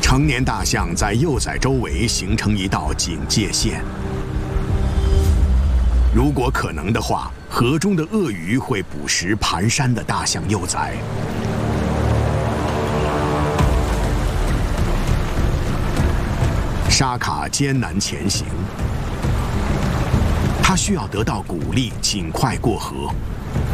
成年大象在幼崽周围形成一道警戒线。如果可能的话，河中的鳄鱼会捕食蹒跚的大象幼崽。沙卡艰难前行，他需要得到鼓励，尽快过河。